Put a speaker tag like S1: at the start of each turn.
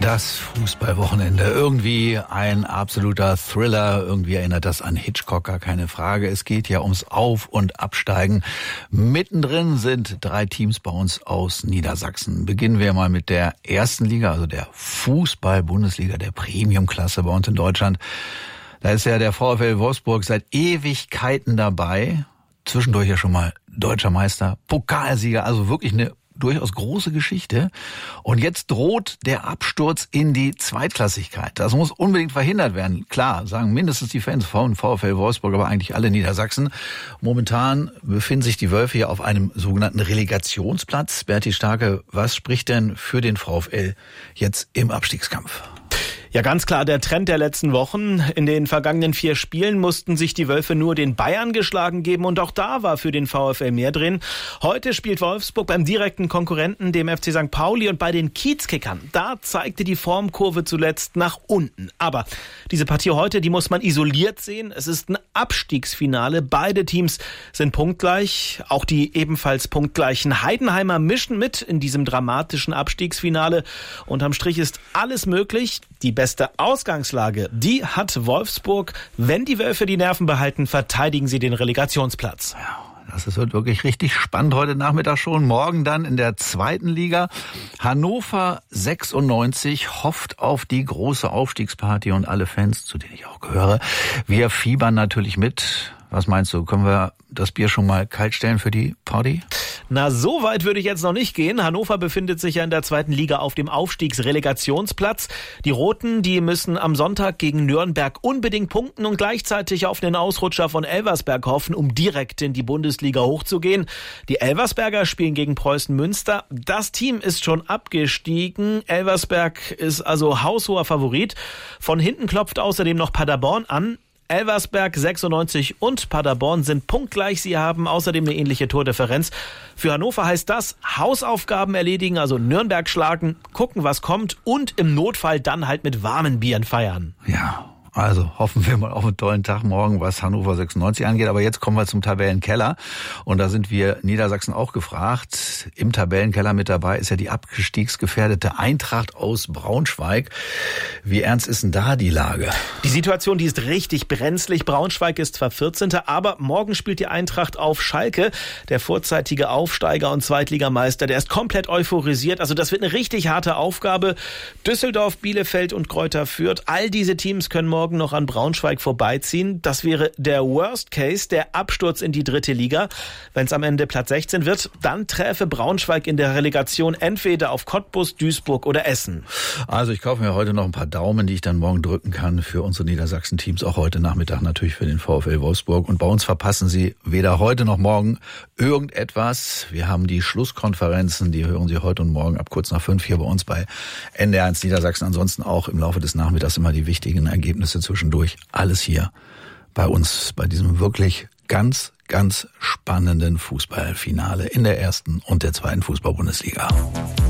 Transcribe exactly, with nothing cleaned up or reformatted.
S1: Das Fußballwochenende. Irgendwie ein absoluter Thriller. Irgendwie erinnert das an Hitchcock, gar keine Frage. Es geht ja ums Auf- und Absteigen. Mittendrin sind drei Teams bei uns aus Niedersachsen. Beginnen wir mal mit der ersten Liga, also der Fußball-Bundesliga, der Premium-Klasse bei uns in Deutschland. Da ist ja der VfL Wolfsburg seit Ewigkeiten dabei. Zwischendurch ja schon mal deutscher Meister, Pokalsieger, also wirklich eine durchaus große Geschichte. Und jetzt droht der Absturz in die Zweitklassigkeit. Das muss unbedingt verhindert werden. Klar, sagen mindestens die Fans von VfL Wolfsburg, aber eigentlich alle Niedersachsen. Momentan befinden sich die Wölfe ja auf einem sogenannten Relegationsplatz. Berti Starke, was spricht denn für den VfL jetzt im Abstiegskampf?
S2: Ja, ganz klar, der Trend der letzten Wochen. In den vergangenen vier Spielen mussten sich die Wölfe nur den Bayern geschlagen geben und auch da war für den VfL mehr drin. Heute spielt Wolfsburg beim direkten Konkurrenten, dem F C Sankt Pauli, und bei den Kiezkickern. Da zeigte die Formkurve zuletzt nach unten. Aber diese Partie heute, die muss man isoliert sehen. Es ist ein Abstiegsfinale. Beide Teams sind punktgleich. Auch die ebenfalls punktgleichen Heidenheimer mischen mit in diesem dramatischen Abstiegsfinale. Unterm Strich ist alles möglich. Die beste Ausgangslage, die hat Wolfsburg. Wenn die Wölfe die Nerven behalten, verteidigen sie den Relegationsplatz.
S1: Ja, das wird wirklich richtig spannend heute Nachmittag schon. Morgen dann in der zweiten Liga. Hannover sechsundneunzig hofft auf die große Aufstiegsparty und alle Fans, zu denen ich auch gehöre, wir fiebern natürlich mit. Was meinst du, können wir das Bier schon mal kalt stellen für die Party?
S2: Na, so weit würde ich jetzt noch nicht gehen. Hannover befindet sich ja in der zweiten Liga auf dem Aufstiegsrelegationsplatz. Die Roten, die müssen am Sonntag gegen Nürnberg unbedingt punkten und gleichzeitig auf den Ausrutscher von Elversberg hoffen, um direkt in die Bundesliga hochzugehen. Die Elversberger spielen gegen Preußen Münster. Das Team ist schon abgestiegen. Elversberg ist also haushoher Favorit. Von hinten klopft außerdem noch Paderborn an. Elversberg sechsundneunzig und Paderborn sind punktgleich. Sie haben außerdem eine ähnliche Tordifferenz. Für Hannover heißt das Hausaufgaben erledigen, also Nürnberg schlagen, gucken, was kommt und im Notfall dann halt mit warmen Bieren feiern.
S1: Ja. Also hoffen wir mal auf einen tollen Tag morgen, was Hannover sechsundneunzig angeht. Aber jetzt kommen wir zum Tabellenkeller. Und da sind wir Niedersachsen auch gefragt. Im Tabellenkeller mit dabei ist ja die abstiegsgefährdete Eintracht aus Braunschweig. Wie ernst ist denn da die Lage?
S2: Die Situation, die ist richtig brenzlig. Braunschweig ist zwar vierzehnter, aber morgen spielt die Eintracht auf Schalke. Der vorzeitige Aufsteiger und Zweitligameister, der ist komplett euphorisiert. Also das wird eine richtig harte Aufgabe. Düsseldorf, Bielefeld und Greuther Fürth, all diese Teams können morgen noch an Braunschweig vorbeiziehen. Das wäre der Worst Case, der Absturz in die dritte Liga. Wenn es am Ende Platz sechzehn wird, dann träfe Braunschweig in der Relegation entweder auf Cottbus, Duisburg oder Essen.
S1: Also ich kaufe mir heute noch ein paar Daumen, die ich dann morgen drücken kann für unsere Niedersachsen-Teams. Auch heute Nachmittag natürlich für den VfL Wolfsburg. Und bei uns verpassen Sie weder heute noch morgen irgendetwas. Wir haben die Schlusskonferenzen, die hören Sie heute und morgen ab kurz nach fünf hier bei uns bei N D R eins Niedersachsen. Ansonsten auch im Laufe des Nachmittags immer die wichtigen Ergebnisse zwischendurch. Alles hier bei uns, bei diesem wirklich ganz, ganz spannenden Fußballfinale in der ersten und der zweiten Fußball-Bundesliga.